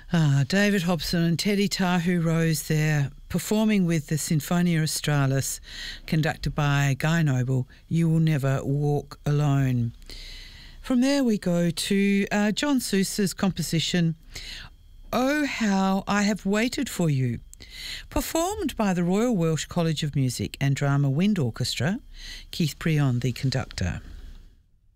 David Hobson and Teddy Tahu Rose there, performing with the Sinfonia Australis, conducted by Guy Noble, You Will Never Walk Alone. From there we go to John Sousa's composition, Oh How I Have Waited For You, performed by the Royal Welsh College of Music and Drama Wind Orchestra, Keith Prion the conductor.